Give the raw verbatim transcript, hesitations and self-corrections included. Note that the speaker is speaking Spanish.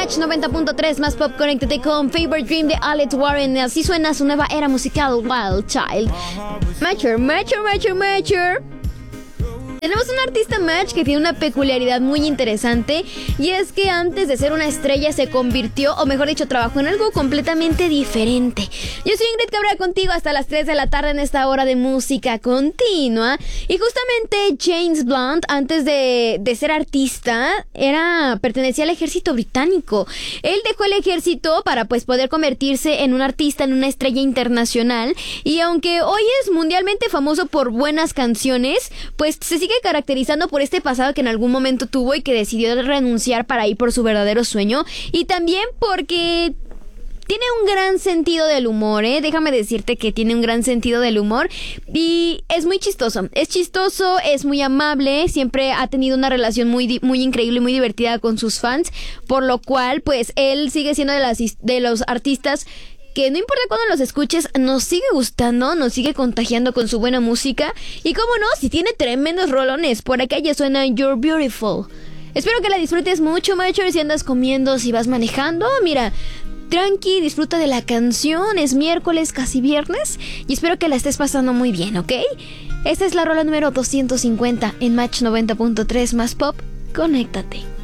Match noventa punto tres más pop, conéctate con Favorite Dream de Alex Warren. Así suena su nueva era musical, Wild Child. Mature, mature, mature, mature. Tenemos un artista Match que tiene una peculiaridad muy interesante, y es que antes de ser una estrella se convirtió, o mejor dicho, trabajó en algo completamente diferente. Yo soy Ingrid Cabrera, contigo hasta las tres de la tarde en esta hora de música continua. Y justamente James Blunt, antes de, de ser artista, era pertenecía al ejército británico. Él dejó el ejército para pues poder convertirse en un artista, en una estrella internacional. Y aunque hoy es mundialmente famoso por buenas canciones, pues se sigue caracterizando por este pasado que en algún momento tuvo y que decidió renunciar para ir por su verdadero sueño, y también porque tiene un gran sentido del humor, ¿eh? Déjame decirte que tiene un gran sentido del humor y es muy chistoso. Es chistoso, es muy amable, siempre ha tenido una relación muy, muy increíble y muy divertida con sus fans, por lo cual, pues, él sigue siendo de, las, de los artistas que no importa cuándo los escuches, nos sigue gustando, nos sigue contagiando con su buena música. Y cómo no, si tiene tremendos rolones. Por acá ya suena You're Beautiful. Espero que la disfrutes mucho, Mature. Si andas comiendo, si vas manejando, mira, tranqui, disfruta de la canción. Es miércoles, casi viernes, y espero que la estés pasando muy bien, ¿ok? Esta es la rola número doscientos cincuenta en Match noventa punto tres más pop. Conéctate.